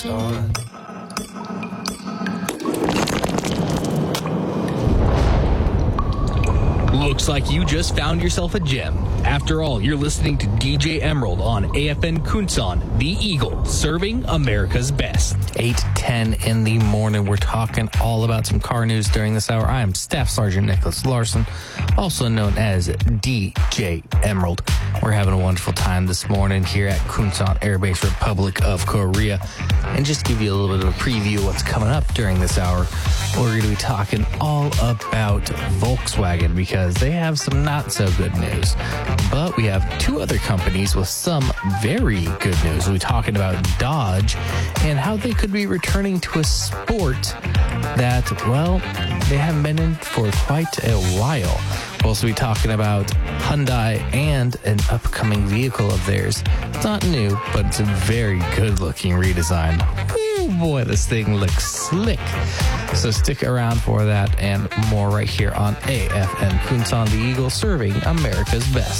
on. Looks like you just found yourself a gem. After all, you're listening to DJ Emerald on AFN Kunsan, the Eagle, serving America's best. 8:10 in the morning. We're talking all about some car news during this hour. I am Staff Sergeant Nicholas Larson, also known as DJ Emerald. We're having a wonderful time this morning here at Kunsan Air Base, Republic of Korea. And just give you a little bit of a preview of what's coming up during this hour. We're going to be talking all about Volkswagen because they have some not so good news. But we have two other companies with some very good news. We're talking about Dodge and how they could be returning to a sport that, well, they haven't been in for quite a while. We'll also be talking about Hyundai and an upcoming vehicle of theirs. It's not new, but it's a very good-looking redesign. Ooh, boy, this thing looks slick. So stick around for that and more right here on AFN Kunsan, the Eagle, serving America's best.